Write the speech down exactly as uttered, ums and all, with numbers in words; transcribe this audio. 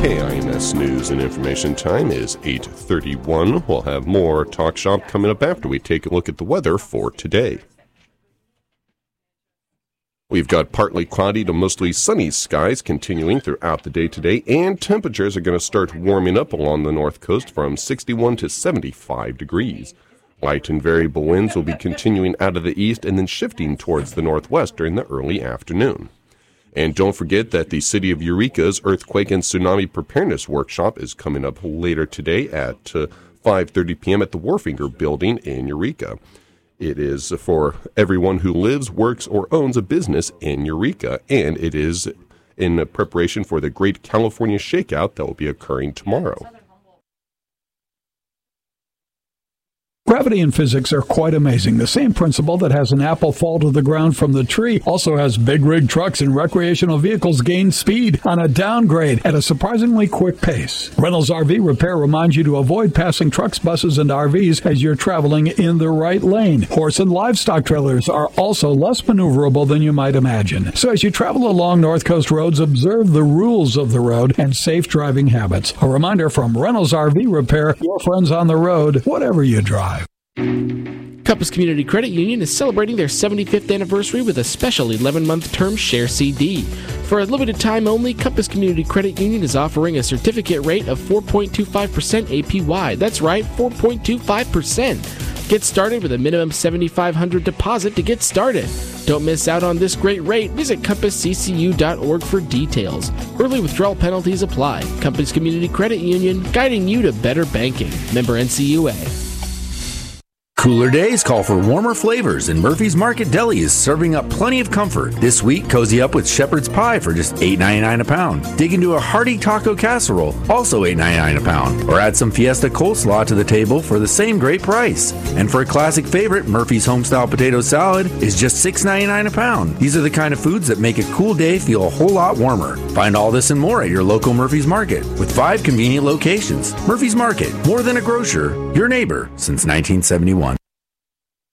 K I N S News and Information time is eight thirty-one. We'll have more Talk Shop coming up after we take a look at the weather for today. We've got partly cloudy to mostly sunny skies continuing throughout the day today, and temperatures are going to start warming up along the north coast from sixty-one to seventy-five degrees. Light and variable winds will be continuing out of the east and then shifting towards the northwest during the early afternoon. And don't forget that the City of Eureka's Earthquake and Tsunami Preparedness Workshop is coming up later today at uh, five thirty p.m. at the Warfinger Building in Eureka. It is for everyone who lives, works, or owns a business in Eureka, and it is in preparation for the Great California Shakeout that will be occurring tomorrow. Gravity and physics are quite amazing. The same principle that has an apple fall to the ground from the tree also has big rig trucks and recreational vehicles gain speed on a downgrade at a surprisingly quick pace. Reynolds R V Repair reminds you to avoid passing trucks, buses, and R Vs as you're traveling in the right lane. Horse and livestock trailers are also less maneuverable than you might imagine. So as you travel along North Coast roads, observe the rules of the road and safe driving habits. A reminder from Reynolds R V Repair, your friends on the road, whatever you drive. Compass Community Credit Union is celebrating their seventy-fifth anniversary with a special eleven-month term share C D. For a limited time only, Compass Community Credit Union is offering a certificate rate of four point two five percent A P Y. That's right, four point two five percent. Get started with a minimum seven thousand five hundred dollars deposit to get started. Don't miss out on this great rate. Visit compass c c u dot org for details. Early withdrawal penalties apply. Compass Community Credit Union, guiding you to better banking. Member N C U A. Cooler days call for warmer flavors, and Murphy's Market Deli is serving up plenty of comfort. This week, cozy up with shepherd's pie for just eight ninety-nine a pound. Dig into a hearty taco casserole, also eight ninety-nine a pound. Or add some Fiesta coleslaw to the table for the same great price. And for a classic favorite, Murphy's Homestyle Potato Salad is just six ninety-nine a pound. These are the kind of foods that make a cool day feel a whole lot warmer. Find all this and more at your local Murphy's Market with five convenient locations. Murphy's Market, more than a grocer, your neighbor since nineteen seventy-one.